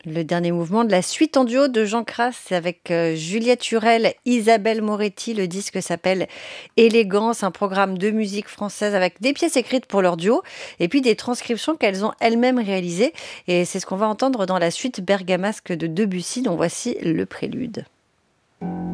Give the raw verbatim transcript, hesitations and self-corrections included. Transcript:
Le dernier mouvement de la suite en duo de Jean Cras, c'est avec euh, Juliette Hurel, Isabelle Moretti. Le disque s'appelle Élégance, un programme de musique française avec des pièces écrites pour leur duo et puis des transcriptions qu'elles ont elles-mêmes réalisées. Et c'est ce qu'on va entendre dans la suite bergamasque de Debussy, dont voici le prélude.